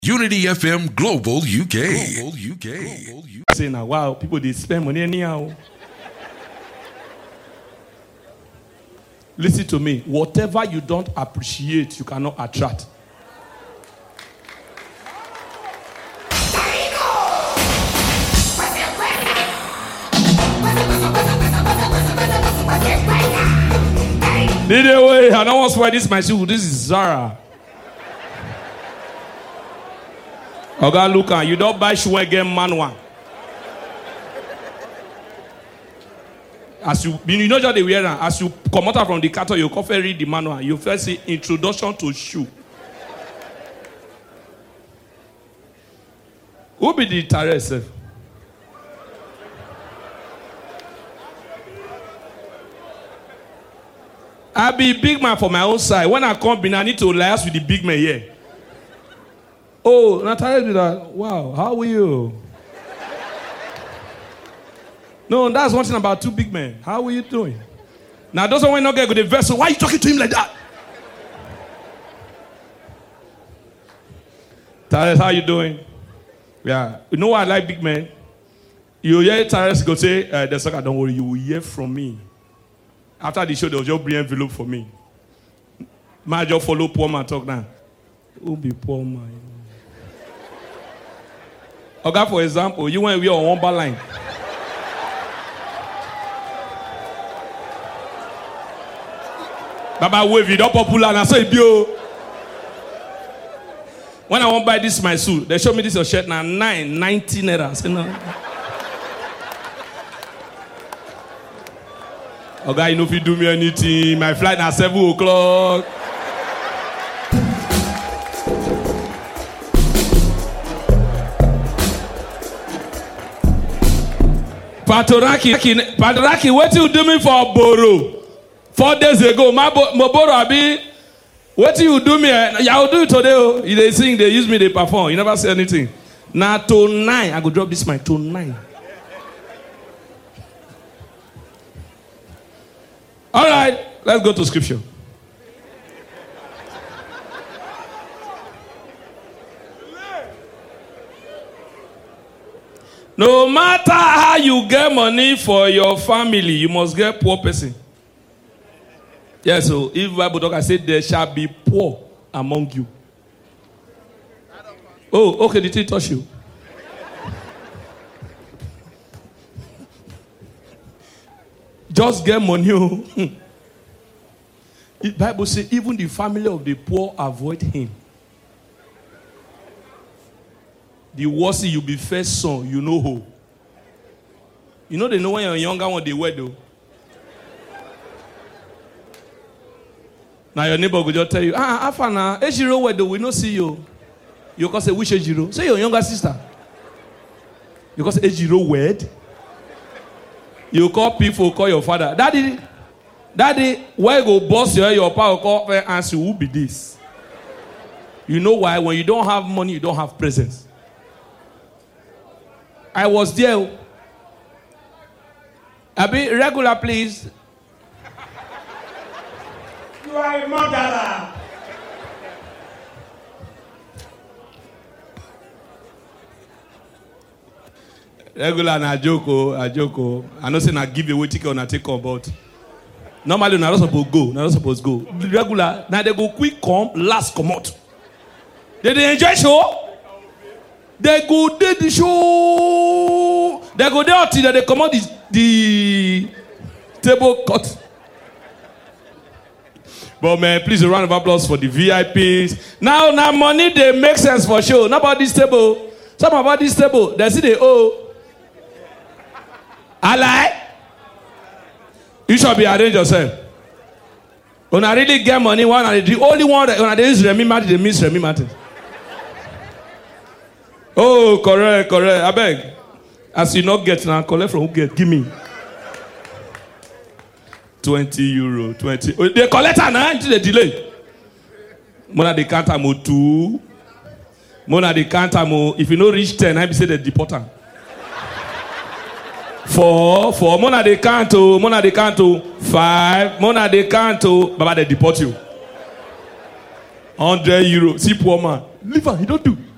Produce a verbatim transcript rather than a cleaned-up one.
Unity F M Global U K. Global U K. Global U K. Say now, wow, people they spend money anyhow. Listen to me. Whatever you don't appreciate, you cannot attract. Did they wait? I don't want to swear this my shoe. This is Zara. Okay, look at you don't buy shoe again, manual. As you, you know just the wear as you come out from the carton, you coffee read the manual. You first see introduction to shoe. Who be the terrace? I be big man for my own side. When I come in, I need to liaise with the big man here. Oh, Natalia do that. Wow, how are you? No, that's one thing about two big men. How are you doing? Now, those one not get good vessel. Why are you talking to him like that? Tyrus, how you doing? Yeah. You know why I like big men? You hear Tyrus go say, uh, the sucker, don't worry, you will hear from me. After the show, they'll just bring envelope for me. My just follow poor man talk now. Who be poor man? Okay, for example, you went on one bar line. Baba wave you don't popular and I say bio. When I want to buy this my suit, they show me this your shirt now nine ninety naira. I say no. Okay, you know if you do me anything, my flight now seven o'clock. Patoraki, Patoraki, what you do me for Boro? Four days ago, my Boro Abi, what you do me? I'll do it today. Oh. They sing, they use me, they perform. You never say anything. Now tonight, I go drop this mic tonight. All right, let's go to scripture. No matter how you get money for your family, you must get poor person. Yes, so if Bible talk, I said there shall be poor among you. Oh, okay, did it touch you? Just get money. The Bible says even the family of the poor avoid him. The worse you be first son, you know who. You know they know when you're younger one they wear though. Now your neighbor will just tell you, ah, Afana, Ejiro wear though, we not see you. You can say, which Ejiro? Say your younger sister. You can say Ejiro wed. You call people, call your father. Daddy, daddy, why you go boss your your power call and answer who be this? You know why? When you don't have money, you don't have presence. I was there. Abi, regular, please. You are a murderer. Regular na joko, a joko. I know say na give away ticket or na take on, but normally na not supposed go, na not supposed go. Regular, now they go quick come, last come out. They they enjoy show. They go do the show. They go there until they come out the, the table cut. But man, please a round of applause for the V I Ps. Now, now money they make sense for sure. Not about this table. Some about this table. They see they owe. I lie. You should be arrange yourself. When I really get money, one and the only one that when I use Remy Martin, they miss Remy Martin. Oh, correct, correct. I beg. As you not get now, collect from who get. Give me. twenty euro. twenty. Oh, they collect her now until they delay. Mona they can'tamo two. Mona they can't amo. If you no reach ten, I be say they deport her. Four. Four. Mona they can't. Mona they can't. Five. Mona they can't. Baba they deport you. Hundred euro. See poor man. Leave her. He don't do.